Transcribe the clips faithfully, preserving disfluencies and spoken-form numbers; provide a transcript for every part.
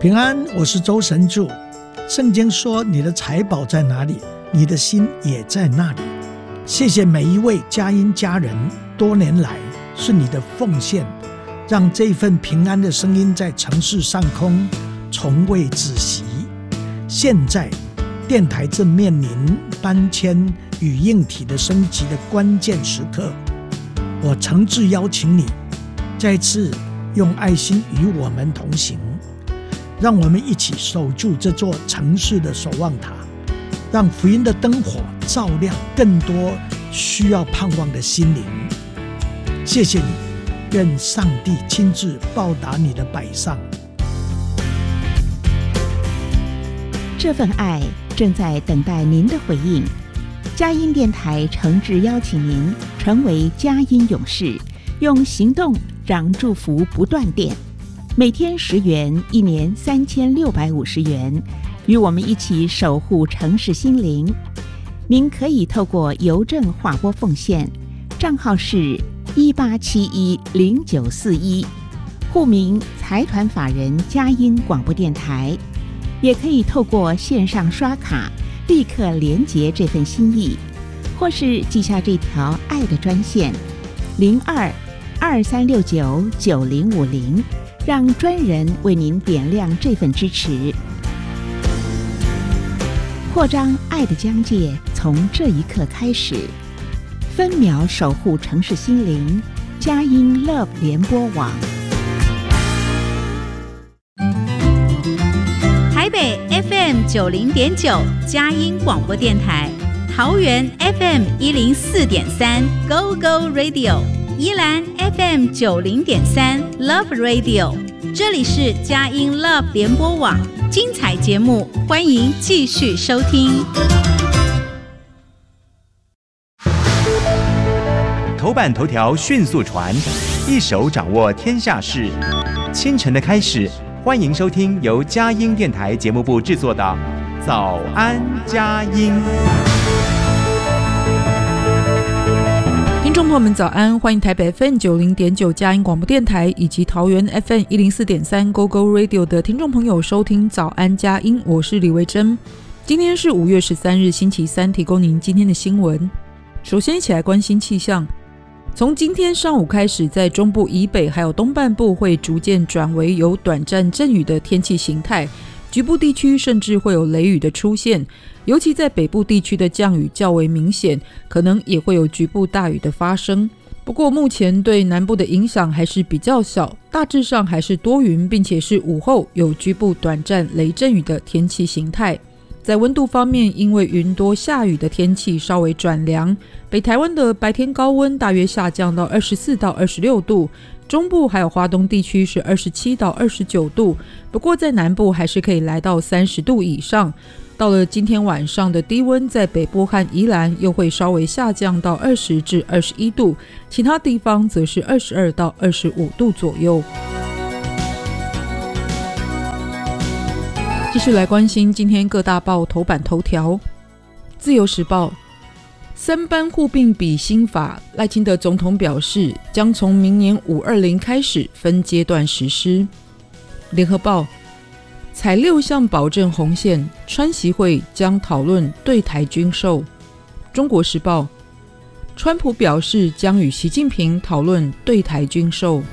平安，我是周神助。圣经说，你的财宝在哪里，你的心也在那里。谢谢每一位佳音家人，多年来是你的奉献，让这份平安的声音在城市上空从未止息。现在电台正面临搬迁与硬体的升级的关键时刻，我诚挚邀请你再次用爱心与我们同行，让我们一起守住这座城市的守望塔，让福音的灯火照亮更多需要盼望的心灵。谢谢你，愿上帝亲自报答你的摆上。 这份爱正在等待您的回应。佳音电台诚挚邀请您成为佳音勇士，用行动让祝福不断电。每天十元，一年三千六百五十元，与我们一起守护城市心灵。您可以透过邮政划拨奉献，账号是一八七一零九四一，户名财团法人佳音广播电台。也可以透过线上刷卡，立刻连结这份心意，或是记下这条爱的专线零二二三六九九零五零。让专人为您点亮这份支持，扩张爱的疆界，从这一刻开始，分秒守护城市心灵。佳音 Love 联播网， 台北 F M 九零点九佳音广播电台，桃园 F M 一零四点三 Go Go Radio，宜兰 F M 九零点三 Love Radio， 这里是佳音 Love 联播网，精彩节目，欢迎继续收听。 头版头条迅速传，一手掌握天下事。清晨的开始，欢迎收听由佳音电台节目部制作的《早安佳音》。 听众朋友们早安，欢迎台北 F M 九零点九佳音广播电台以及桃园 F M 一零四点三 Go Go Radio 的听众朋友收听早安佳音，我是李维珍。今天是五月十三日星期三，提供您今天的新闻。首先一起来关心气象。从今天上午开始，在中部以北还有东半部会逐渐转为有短暂阵雨的天气形态，局部地区甚至会有雷雨的出现，尤其在北部地区的降雨较为明显，可能也会有局部大雨的发生。不过目前对南部的影响还是比较小，大致上还是多云，并且是午后有局部短暂雷阵雨的天气形态。在温度方面，因为云多下雨的天气稍微转凉，北台湾的白天高温大约下降到二十四到二十六度，中部还有花东地区是二十七到二十九度，不过在南部还是可以来到三十度以上。到了今天晚上的低温，在北部和宜兰又会稍微下降到二十至二十一度，其他地方则是二十二到二十五度左右。继续来关心今天各大报头版头条。自由时报，三班互并比新法，赖清德总统表示将从明年五二零开始分阶段实施。联合报，采六项保证红线，川习会将讨论对台军售。中国时报，川普表示将与习近平讨论对台军售。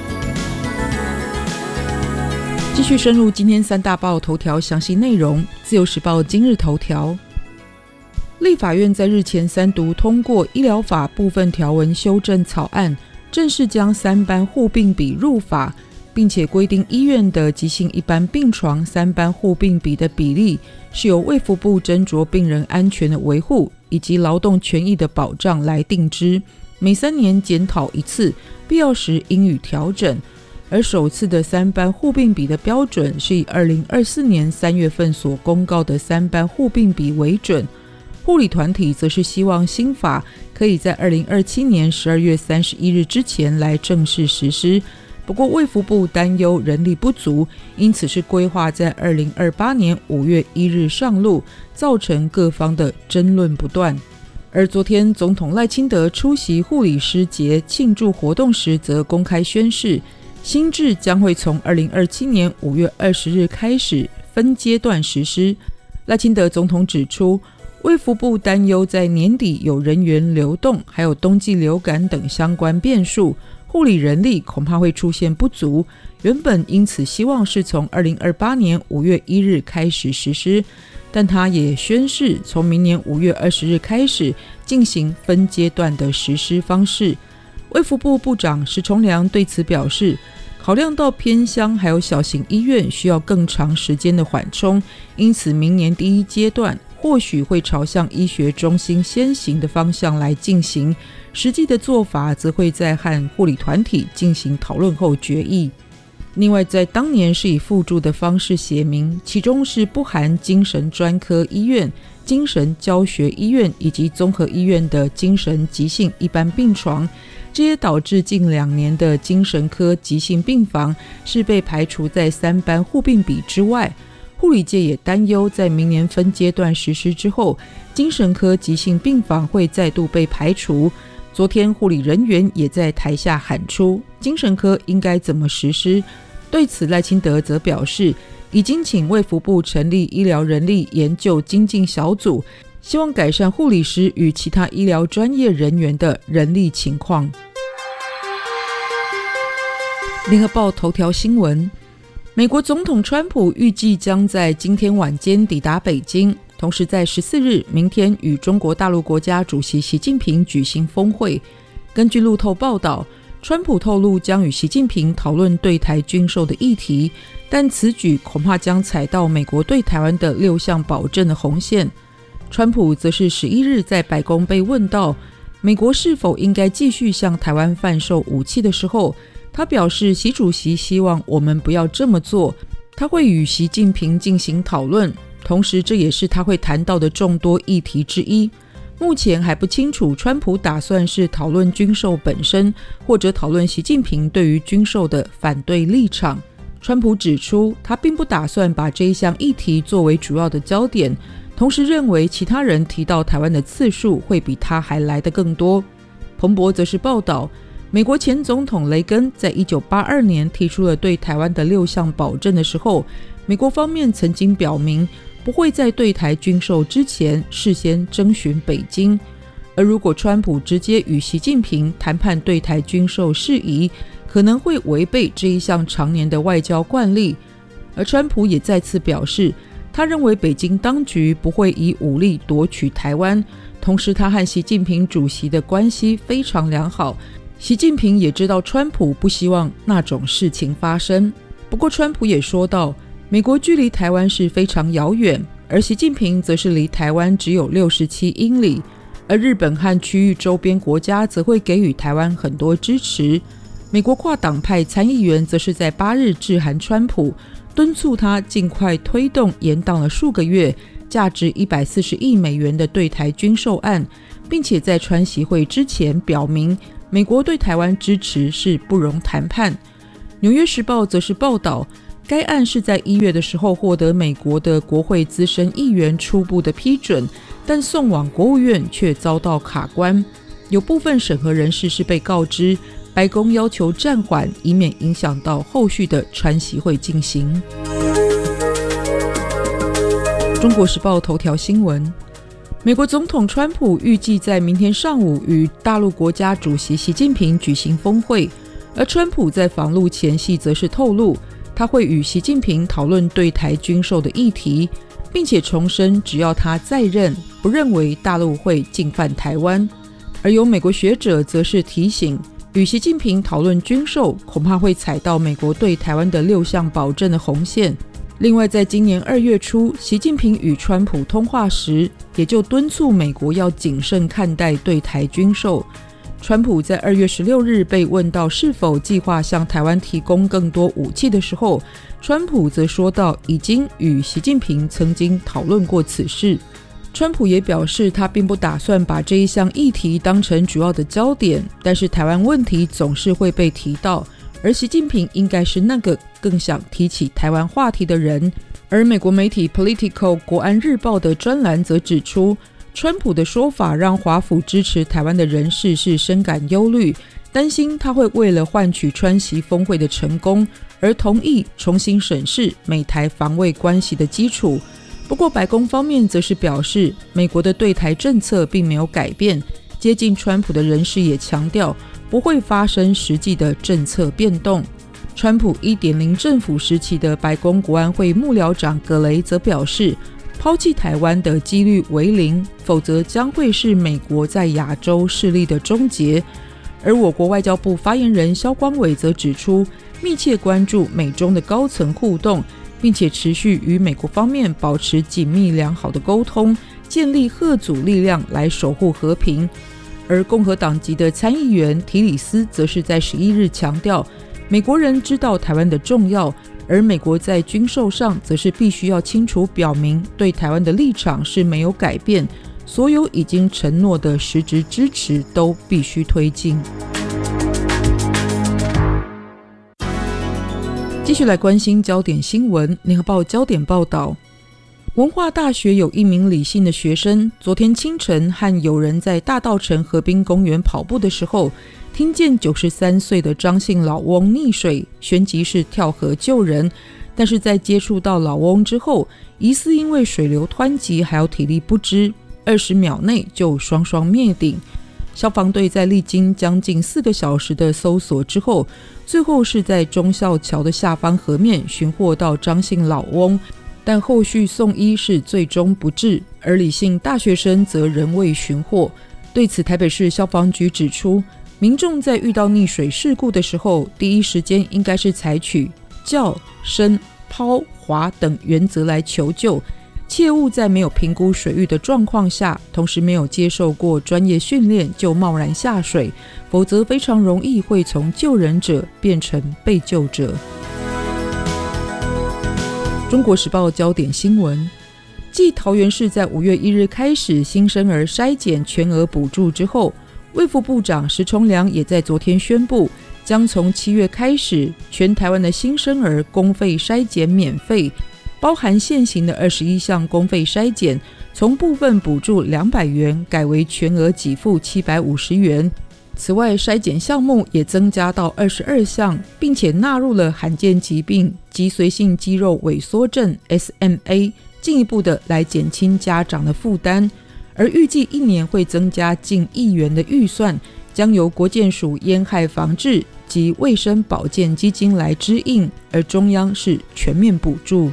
继续深入今天三大报头条详细内容。自由时报今日头条，立法院在日前三读通过医疗法部分条文修正草案，正式将三班互并比入法，并且规定医院的急性一般病床三班互并比的比例是由卫福部斟酌病人安全的维护以及劳动权益的保障来定之，每三年检讨一次，必要时应予调整。而首次的三班互并比的标准是以二零二四年三月份所公告的三班互并比为准。护理团体则是希望新法可以在二零二七年十二月三十一日之前来正式实施，不过卫福部担忧人力不足，因此是规划在二零二八年五月一日上路，造成各方的争论不断。而昨天总统赖清德出席护理师节庆祝活动时则公开宣示， 新制将会从二零二七年五月二十日开始分阶段实施。赖清德总统指出，卫福部担忧在年底有人员流动，还有冬季流感等相关变数，护理人力恐怕会出现不足，原本因此希望是从二零二八年五月一日开始实施，但他也宣示从明年五月二十日开始进行分阶段的实施方式。卫福部部长石崇良对此表示，考量到偏乡还有小型医院需要更长时间的缓冲，因此明年第一阶段或许会朝向医学中心先行的方向来进行，实际的做法则会在和护理团体进行讨论后决议。另外，在当年是以附注的方式写明，其中是不含精神专科医院、精神教学医院以及综合医院的精神急性一般病床，这也导致近两年的精神科急性病房是被排除在三班护病比之外。护理界也担忧，在明年分阶段实施之后，精神科急性病房会再度被排除。昨天护理人员也在台下喊出精神科应该怎么实施，对此赖清德则表示，已经请卫福部成立医疗人力研究精进小组，希望改善护理师与其他医疗专业人员的人力情况。联合报头条新闻，美国总统川普预计将在今天晚间抵达北京，同时在十四日明天与中国大陆国家主席习近平举行峰会。根据路透报道，川普透露将与习近平讨论对台军售的议题，但此举恐怕将踩到美国对台湾的六项保证的红线。川普则是十一日在白宫被问到美国是否应该继续向台湾贩售武器的时候，他表示习主席希望我们不要这么做，他会与习近平进行讨论，同时这也是他会谈到的众多议题之一。目前还不清楚川普打算是讨论军售本身，或者讨论习近平对于军售的反对立场。川普指出，他并不打算把这一项议题作为主要的焦点，同时认为其他人提到台湾的次数会比他还来得更多。彭博则是报道，美国前总统雷根在一九八二年提出了对台湾的六项保证的时候，美国方面曾经表明不会在对台军售之前事先征询北京，而如果川普直接与习近平谈判对台军售事宜，可能会违背这一项常年的外交惯例。而川普也再次表示，他认为北京当局不会以武力夺取台湾，同时他和习近平主席的关系非常良好，习近平也知道川普不希望那种事情发生。不过川普也说到，美国距离台湾是非常遥远，而习近平则是离台湾只有六十七英里，而日本和区域周边国家则会给予台湾很多支持。美国跨党派参议员则是在八日致函川普，敦促他尽快推动延宕了数个月、价值一百四十亿美元的对台军售案，并且在川习会之前表明，美国对台湾支持是不容谈判。纽约时报则是报道，该案是在一月的时候获得美国的国会资深议员初步的批准，但送往国务院却遭到卡关。有部分审核人士是被告知，白宫要求暂缓，以免影响到后续的川习会进行。中国时报头条新闻，美国总统川普预计在明天上午与大陆国家主席习近平举行峰会，而川普在访陆前夕则是透露，他会与习近平讨论对台军售的议题，并且重申只要他在任，不认为大陆会进犯台湾。而有美国学者则是提醒，与习近平讨论军售恐怕会踩到美国对台湾的六项保证的红线。另外，在今年二月初，习近平与川普通话时，也就敦促美国要谨慎看待对台军售。川普在二月十六日被问到是否计划向台湾提供更多武器的时候，川普则说到已经与习近平曾经讨论过此事。川普也表示，他并不打算把这一项议题当成主要的焦点，但是台湾问题总是会被提到，而习近平应该是那个更想提起台湾话题的人。而美国媒体 Politico 国安日报的专栏则指出，川普的说法让华府支持台湾的人士是深感忧虑， 担心他会为了换取川习峰会的成功而同意重新审视美台防卫关系的基础。不过白宫方面则是表示，美国的对台政策并没有改变，接近川普的人士也强调不会发生实际的政策变动。川普 一点零 政府时期的白宫国安会幕僚长格雷则表示，抛弃台湾的几率为零，否则将会是美国在亚洲势力的终结。而我国外交部发言人萧光伟则指出，密切关注美中的高层互动，并且持续与美国方面保持紧密良好的沟通，建立嚇阻力量来守护和平。而共和党籍的参议员提里斯则是在十一日强调，美国人知道台湾的重要，而美国在军售上则是必须要清楚表明对台湾的立场是没有改变，所有已经承诺的实质支持都必须推进。继续来关心焦点新闻，联合报焦点报道，文化大学有一名李姓的学生，昨天清晨和友人在大稻埕河滨公园跑步的时候，听见九十三岁的张姓老翁溺水，旋即是跳河救人，但是在接触到老翁之后，疑似因为水流湍急还有体力不支，二十秒内就双双灭顶。消防队在历经将近四个小时的搜索之后，最后是在忠孝桥的下方河面寻获到张姓老翁，但后续送医是最终不治，而李姓大学生则仍未寻获。对此，台北市消防局指出，民众在遇到溺水事故的时候，第一时间应该是采取叫、伸、抛、划等原则来求救，切勿在没有评估水域的状况下，同时没有接受过专业训练就贸然下水，否则非常容易会从救人者变成被救者。中国时报焦点新闻，继桃园市在五月一日开始新生儿筛检全额补助之后，卫福部长石崇良也在昨天宣布，将从七月开始，全台湾的新生儿公费筛检免费，包含现行的二十一项公费筛检，从部分补助两百元改为全额给付七百五十元。此外，筛检项目也增加到二十二项，并且纳入了罕见疾病脊髓性肌肉萎缩症 S M A， 进一步的来减轻家长的负担。而预计一年会增加近亿元的预算，将由国健署烟害防治及卫生保健基金来支应，而中央是全面补助。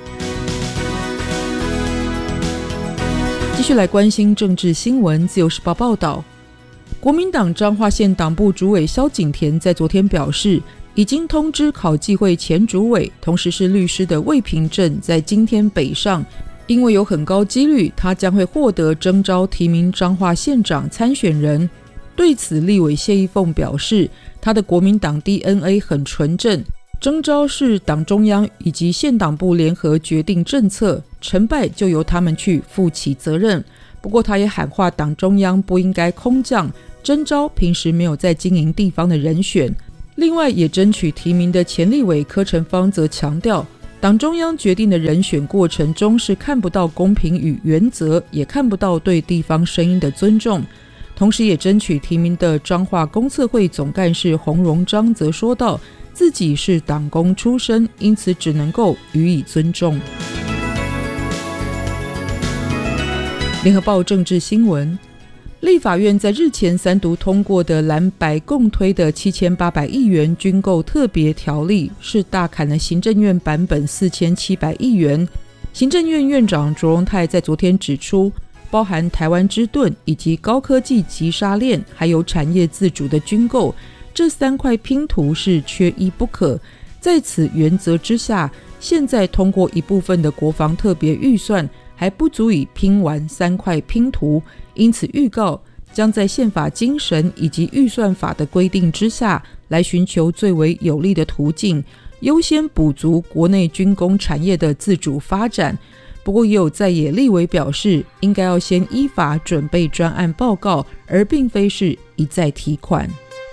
继续来关心政治新闻，自由时报报道，国民党彰化县党部主委萧景田在昨天表示，已经通知考纪会前主委，同时是律师的魏平正在今天北上，因为有很高几率他将会获得征召提名彰化县长参选人。对此，立委谢依凤表示，他的国民党 D N A 很纯正，征召是党中央以及县党部联合决定政策，成败就由他们去负起责任。不过他也喊话党中央不应该空降征召平时没有在经营地方的人选。另外也争取提名的前立委柯成芳则强调，党中央决定的人选过程中是看不到公平与原则，也看不到对地方声音的尊重。同时也争取提名的彰化公测会总干事洪荣章则说道，自己是党工出身，因此只能够予以尊重。联合报政治新闻，立法院在日前三读通过的蓝白共推的七千八百亿元军购特别条例，是大砍了行政院版本四千七百亿元。行政院院长卓荣泰在昨天指出，包含台湾之盾以及高科技急杀链，还有产业自主的军购，这三块拼图是缺一不可。在此原则之下，现在通过一部分的国防特别预算还不足以拼完三块拼图，因此预告将在宪法精神以及预算法的规定之下，来寻求最为有利的途径，优先补足国内军工产业的自主发展。不过也有在野立委表示，应该要先依法准备专案报告，而并非是一再提款。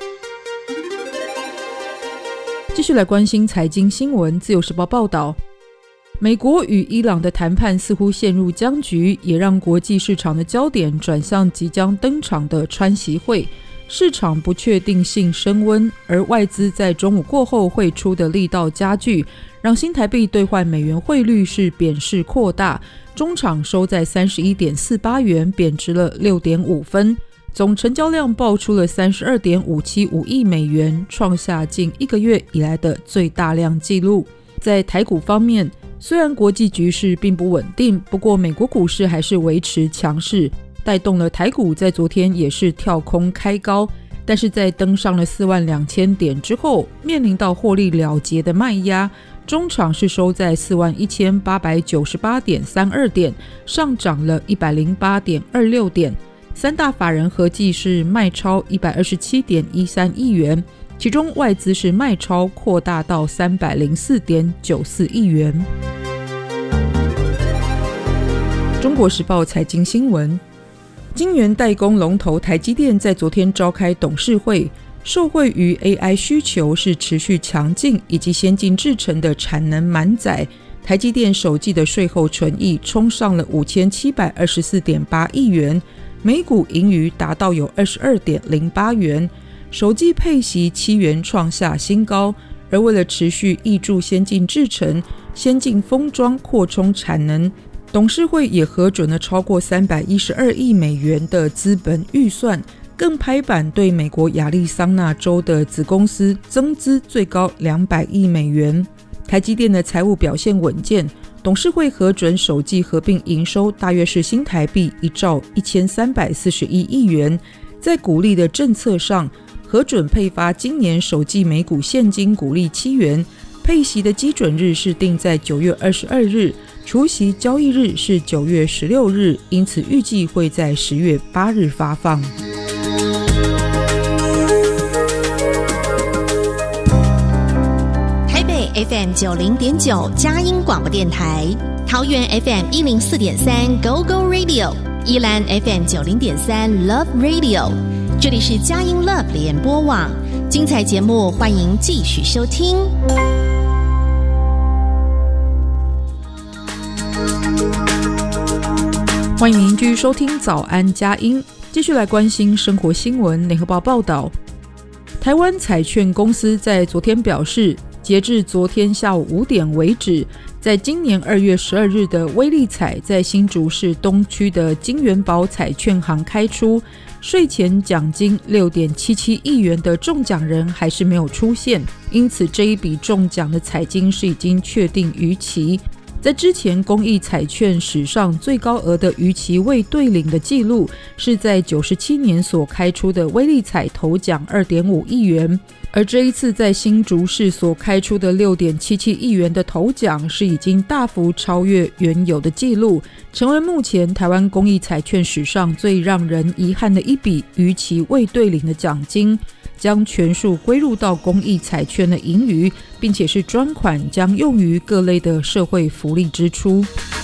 继续来关心财经新闻，自由时报报道，美国与伊朗的谈判似乎陷入僵局，也让国际市场的焦点转向即将登场的川习会。 市场不确定性升温，而外资在中午过后汇出的力道加剧，让新台币兑换美元汇率是贬势扩大，中场收在 三十一点四八元，贬值了 六点五分。总成交量爆出了 三十二点五七五亿美元，创下近一个月以来的最大量纪录。在台股方面，虽然国际局势并不稳定，不过美国股市还是维持强势，带动了台股在昨天也是跳空开高，但是在登上了四万两千点之后，面临到获利了结的卖压，中场是收在四万一千八百九十八点三二点，上涨了一百零八点二六点。三大法人合计是卖超 一百二十七点一三亿元，其中外资是卖超扩大到 三百零四点九四亿元。中国时报财经新闻，晶圆代工龙头台积电在昨天召开董事会，受惠于 A I 需求是持续强劲，以及先进制程的产能满载，台积电首季的税后纯益冲上了 五千七百二十四点八亿元，每股盈余达到有 二十二点零八元，首季配息七元创下新高。而为了持续挹注先进制程、先进封装扩充产能，董事会也核准了超过三百一十二亿美元的资本预算，更拍板对美国亚利桑那州的子公司增资最高两百亿美元。台积电的财务表现稳健，董事会核准首季合并营收大约是新台币一兆一千三百四十一亿元。在股利的政策上，核准配发今年首季每股现金股利七元，配息的基准日是定在九月二十二日，除息交易日是九月十六日，因此预计会在十月八日发放。 台北 F M 九零点九佳音广播电台，桃园 F M 一零四点三 Go Go Radio， 宜兰 F M 九零点三 Love Radio， 这里是佳音 Love 联播网，精彩节目欢迎继续收听。 欢迎您继续收听早安佳音，继续来关心生活新闻。联合报报道，台湾彩券公司在昨天表示，截至昨天下午五点为止，在今年二月十二日的威力彩在新竹市东区的金元宝彩券行开出，税前奖金 六点七七亿元的中奖人还是没有出现，因此这一笔中奖的彩金是已经确定逾期。在之前公益彩券史上最高额的逾期未兑领的记录，是在九十七年所开出的威力彩头奖 二点五亿元，而这一次在新竹市所开出的 六点七七亿元的头奖是已经大幅超越原有的记录，成为目前台湾公益彩券史上最让人遗憾的一笔逾期未兑领的奖金，将全数归入到公益彩券的盈余，并且是专款将用于各类的社会福利支出。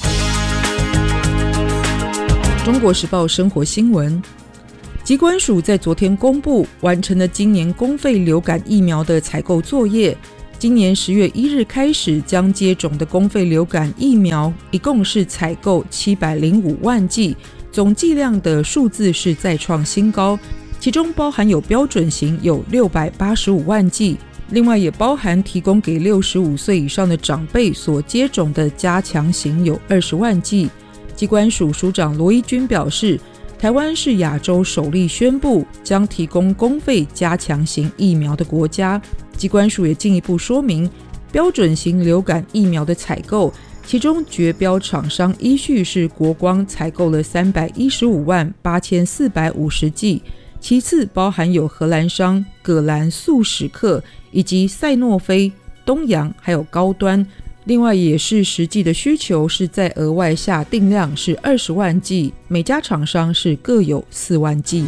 中国时报生活新闻，疾管署在昨天公布完成了今年公费流感疫苗的采购作业，今年十月一日开始将接种的公费流感疫苗一共是采购七百零五万剂，总剂量的数字是再创新高，其中包含有标准型有六百八十五万剂，另外也包含提供给六十五岁以上的长辈所接种的加强型有二十万剂。疾管署署长罗一军表示，台湾是亚洲首例宣布将提供公费加强型疫苗的国家。疾管署也进一步说明，标准型流感疫苗的采购，其中绝标厂商依序是国光采购了三百一十五万八千四百五十剂，其次包含有荷兰商葛兰素史克以及赛诺菲、东洋还有高端，另外也是实际的需求是在额外下定量是二十万剂，每家厂商是各有四万剂。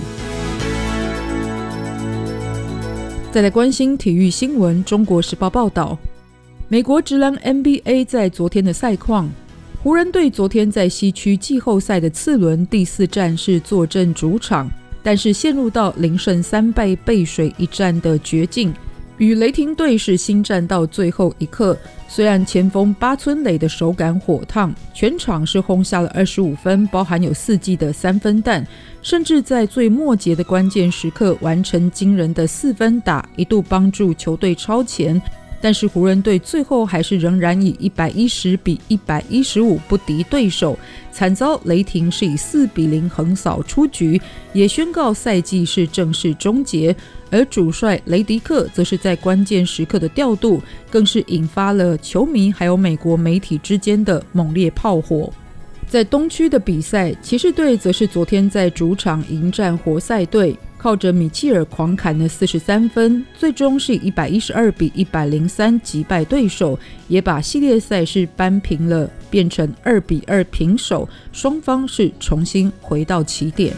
再来关心体育新闻，中国时报报道，美国职篮 N B A 在昨天的赛况，湖人队昨天在西区季后赛的次轮第四战是坐镇主场，但是陷入到零胜三败背水一战的绝境。 与雷霆队是新战到最后一刻，虽然前锋八村垒的手感火烫，全场是轰下了二十五分，包含有四记的三分弹，甚至在最末节的关键时刻完成惊人的四分打，一度帮助球队超前，但是湖人队最后还是仍然以一百一十比一百一十五不敌对手，惨遭雷霆是以四比零横扫出局，也宣告赛季是正式终结。而主帅雷迪克则是在关键时刻的调度，更是引发了球迷还有美国媒体之间的猛烈炮火。在东区的比赛，骑士队则是昨天在主场迎战活塞队，靠着米切尔狂砍了四十三分，最终是以一百一十二比一百零三击败对手，也把系列赛事扳平了，变成二比二平手，双方是重新回到起点。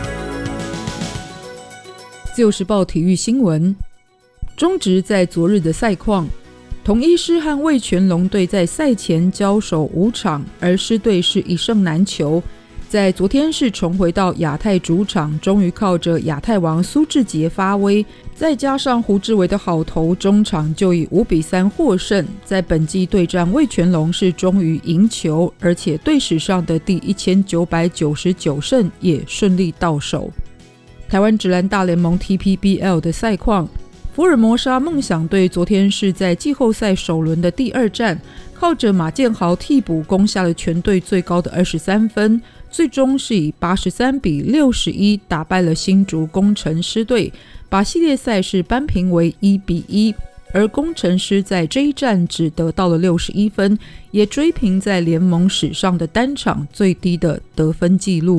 自由时报体育新闻，中职在昨日的赛况，统一狮和味全龙队在赛前交手五场，而狮队是一胜难求。在昨天是重回到亚太主场，终于靠着亚太王苏智杰发威，再加上胡志伟的好投，中场就以五比三获胜。在本季对战味全龙是终于赢球，而且队史上的第一千九百九十九胜也顺利到手。台湾职篮大联盟 T P B L 的赛况，福尔摩沙梦想队昨天是在季后赛首轮的第二战，靠着马建豪替补攻下了全队最高的二十三分，最终是以八十三比六十一打败了新竹攻城狮队，把系列赛是扳平为一比一。而攻城狮在这一战只得到了六十一分，也追平在联盟史上的单场最低的得分纪录。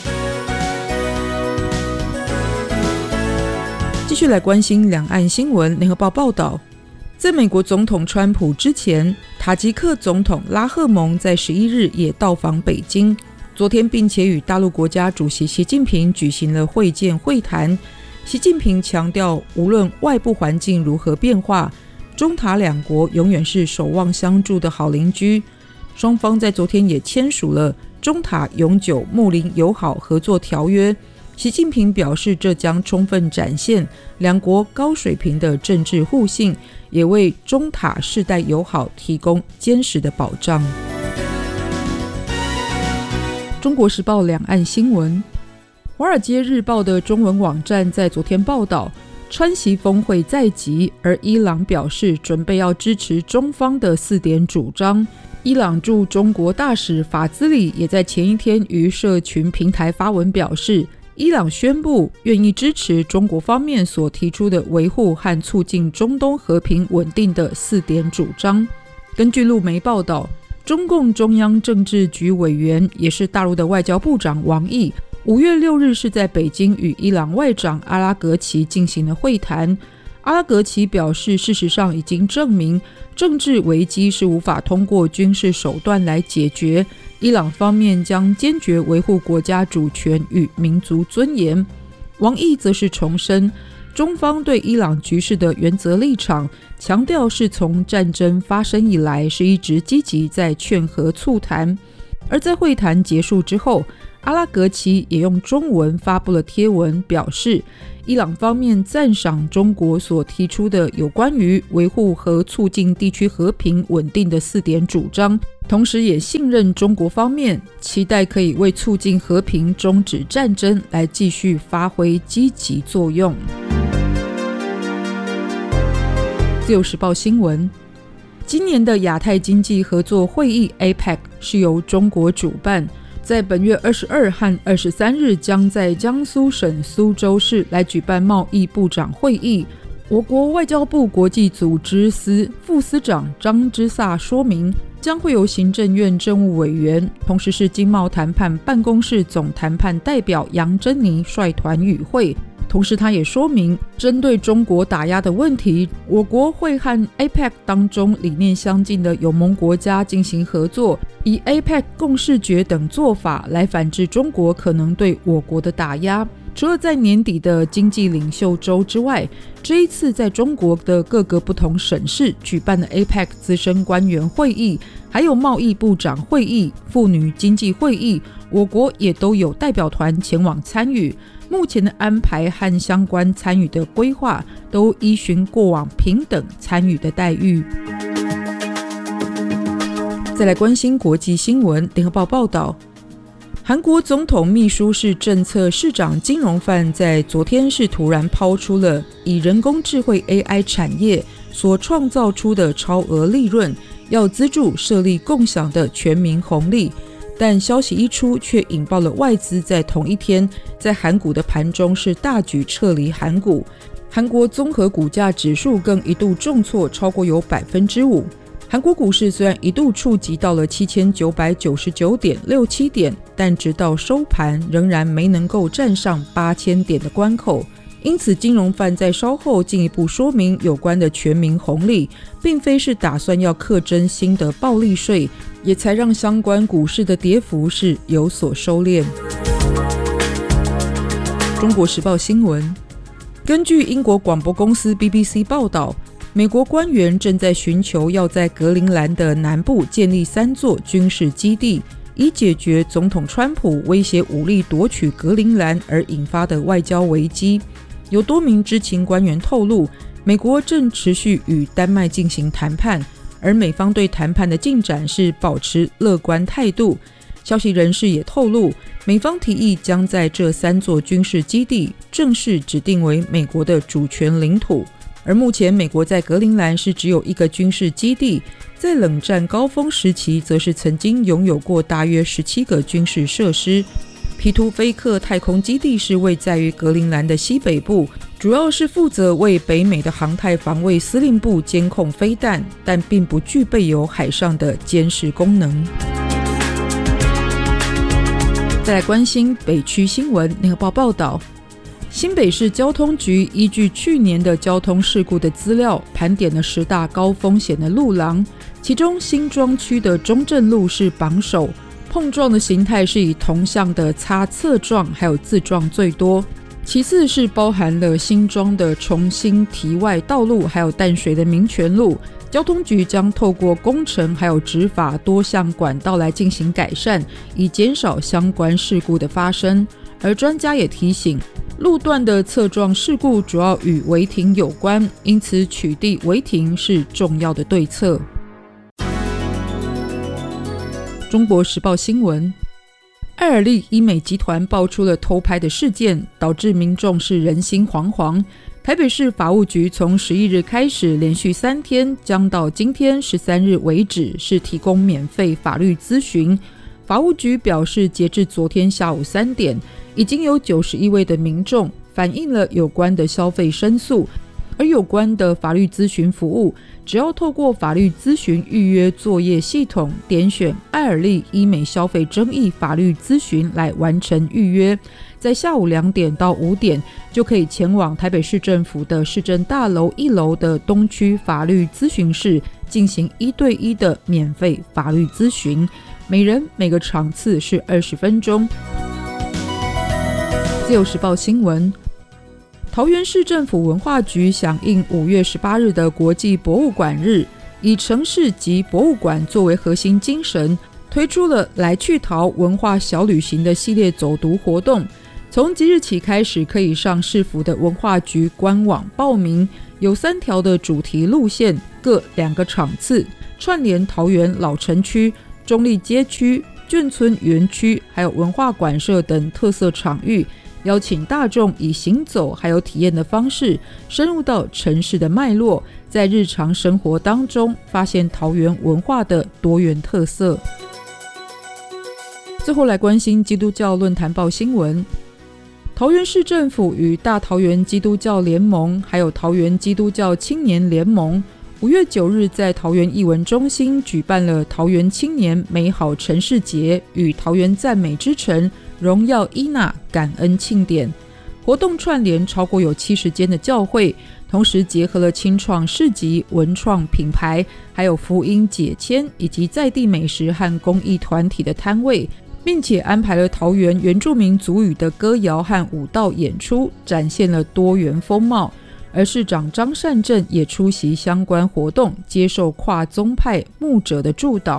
继续来关心两岸新闻。联合报报道，在美国总统川普之前，塔吉克总统拉赫蒙在十一日也到访北京，昨天并且与大陆国家主席习近平举行了会见会谈。习近平强调，无论外部环境如何变化，中塔两国永远是守望相助的好邻居。双方在昨天也签署了中塔永久睦邻友好合作条约。习近平表示，这将充分展现两国高水平的政治互信，也为中塔世代友好提供坚实的保障。中国时报两岸新闻，华尔街日报的中文网站在昨天报道，川习峰会在即，而伊朗表示准备要支持中方的四点主张。伊朗驻中国大使法兹里也在前一天于社群平台发文表示，伊朗宣布愿意支持中国方面所提出的维护和促进中东和平稳定的四点主张。根据路媒报道，中共中央政治局委员也是大陆的外交部长王毅，五月六日是在北京与伊朗外长阿拉格齐进行了会谈。阿拉格齐表示，事实上已经证明政治危机是无法通过军事手段来解决，伊朗方面将坚决维护国家主权与民族尊严。王毅则是重申中方对伊朗局势的原则立场，强调是从战争发生以来是一直积极在劝和促谈。而在会谈结束之后，阿拉格齐也用中文发布了贴文，表示伊朗方面赞赏中国所提出的有关于维护和促进地区和平稳定的四点主张，同时也信任中国方面，期待可以为促进和平、终止战争来继续发挥积极作用。自由时报新闻，今年的亚太经济合作会议 A P E C 是由中国主办，在本月二十二和二十三日将在江苏省苏州市来举办贸易部长会议。我国外交部国际组织司副司长张之飒说明，将会由行政院政务委员，同时是经贸谈判办公室总谈判代表杨珍妮率团与会。同时他也说明，针对中国打压的问题，我国会和 A P E C 当中理念相近的友盟国家进行合作，以 A P E C 共视觉等做法来反制中国可能对我国的打压。除了在年底的经济领袖周之外，这一次在中国的各个不同省市举办的 A P E C 资深官员会议，还有贸易部长会议、妇女经济会议，我国也都有代表团前往参与。 目前的安排和相关参与的规划都依循过往平等参与的待遇。再来关心国际新闻，联合报报道，韩国总统秘书室政策市长金荣范在昨天是突然抛出了以人工智慧 A I 产业所创造出的超额利润，要资助设立共享的全民红利。但消息一出，却引爆了外资在同一天在韩股的盘中是大举撤离韩股，韩国综合股价指数更一度重挫超过有 百分之五。 韩国股市虽然一度触及到了七千九百九十九点六七点，但直到收盘仍然没能够站上八千点的关口。因此金荣范在稍后进一步说明，有关的全民红利并非是打算要课征新的暴利税，也才让相关股市的跌幅是有所收敛。中国时报新闻，根据英国广播公司 B B C 报道，美国官员正在寻求要在格陵兰的南部建立三座军事基地，以解决总统川普威胁武力夺取格陵兰而引发的外交危机。有多名知情官员透露，美国正持续与丹麦进行谈判，而美方对谈判的进展是保持乐观态度。消息人士也透露，美方提议将在这三座军事基地正式指定为美国的主权领土。而目前美国在格陵兰是只有一个军事基地，在冷战高峰时期则是曾经拥有过大约十七个军事设施。皮图菲克太空基地是位在于格陵兰的西北部，主要是负责为北美的航太防卫司令部监控飞弹，但并不具备有海上的监视功能。再来关心北区新闻，联合报报道，新北市交通局依据去年的交通事故的资料，盘点了十大高风险的路廊，其中新庄区的中正路是榜首，碰撞的形态是以同向的擦侧撞还有自撞最多，其次是包含了新庄的重新堤外道路还有淡水的民权路。交通局将透过工程还有执法多项管道来进行改善，以减少相关事故的发生。而专家也提醒，路段的侧撞事故主要与违停有关，因此取缔违停是重要的对策。中国时报新闻，爱尔利医美集团爆出了偷拍的事件，导致民众是人心惶惶。台北市法务局从十一日开始，连续三天，将到今天十三日为止，是提供免费法律咨询。法务局表示，截至昨天下午三点，已经有九十一位的民众反映了有关的消费申诉，而有关的法律咨询服务，只要透过法律咨询预约作业系统，点选爱尔利医美消费争议法律咨询来完成预约，在下午两点到五点就可以前往台北市政府的市政大楼一楼的东区法律咨询室进行一对一的免费法律咨询，每人每个场次是二十分钟。自由时报新闻，桃园市政府文化局响应五月十八日的国际博物馆日，以城市及博物馆作为核心精神，推出了来去桃文化小旅行的系列走读活动。从即日起开始，可以上市府的文化局官网报名，有三条的主题路线，各两个场次，串联桃园老城区、中立街区、眷村园区还有文化馆舍等特色场域，邀请大众以行走还有体验的方式，深入到城市的脉络，在日常生活当中发现桃园文化的多元特色。最后来关心基督教论坛报新闻，桃园市政府与大桃园基督教联盟还有桃园基督教青年联盟五月九日在桃园艺文中心举办了桃园青年美好城市节与桃园赞美之城荣耀伊娜感恩庆典活动，串联超过有七十间的教会，同时结合了青创市集、文创品牌，还有福音解签以及在地美食和公益团体的摊位，并且安排了桃园原住民族语的歌谣和舞蹈演出，展现了多元风貌。而市长张善政也出席相关活动，接受跨宗派牧者的祝祷。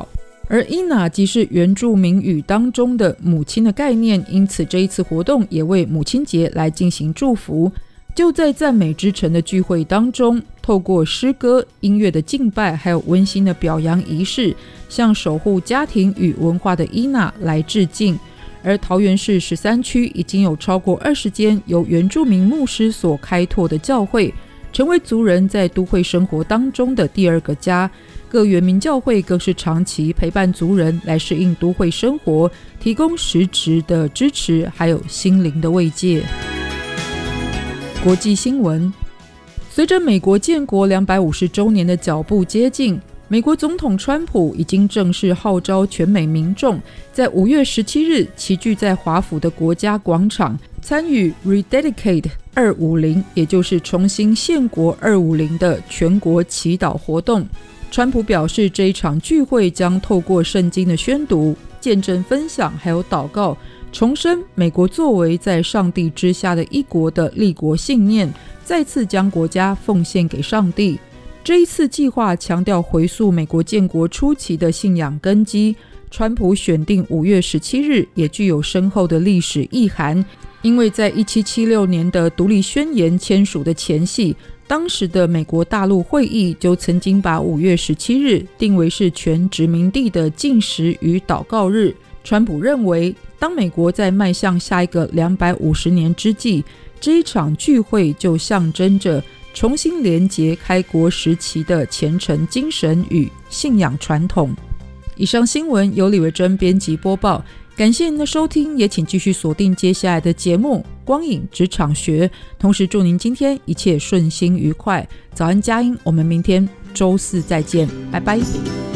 而伊娜即是原住民语当中的母亲的概念，因此这一次活动也为母亲节来进行祝福。就在赞美之城的聚会当中，透过诗歌、音乐的敬拜，还有温馨的表扬仪式，向守护家庭与文化的伊娜来致敬。而桃园市十三区已经有超过二十间由原住民牧师所开拓的教会，成为族人在都会生活当中的第二个家。各原民教会更是长期陪伴族人来适应都会生活，提供实质的支持，还有心灵的慰藉。国际新闻，随着美国建国两百五十周年的脚步接近，美国总统川普已经正式号召全美民众在五月十七日齐聚在华府的国家广场，参与 Rededicate 二五零，也就是重新献国二五零的全国祈祷活动。川普表示，这一场聚会将透过圣经的宣读、见证分享还有祷告，重申美国作为在上帝之下的一国的立国信念，再次将国家奉献给上帝。这一次计划强调回溯美国建国初期的信仰根基。川普选定五月十七日也具有深厚的历史意涵，因为在一七七六年的独立宣言签署的前夕，当时的美国大陆会议就曾经把五月十七日定为是全殖民地的禁食与祷告日。川普认为，当美国在迈向下一个两百五十年之际，这一场聚会就象征着重新连结开国时期的虔诚精神与信仰传统。以上新闻由李维珍编辑播报，感谢您的收听，也请继续锁定接下来的节目《光影职场学》，同时祝您今天一切顺心愉快。早安佳音，我们明天周四再见，拜拜。